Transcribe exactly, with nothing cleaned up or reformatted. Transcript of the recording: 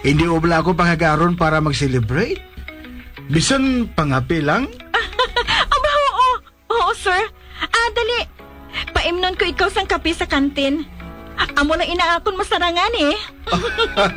Hindi ubla ako pangagaron para mag-celebrate. Bisan pangapi lang. Aba, oo. Oo, sir. Ah, dali. Paimnon ko ikaw sang kape sa kantin. Amo lang inaakon masarangan eh.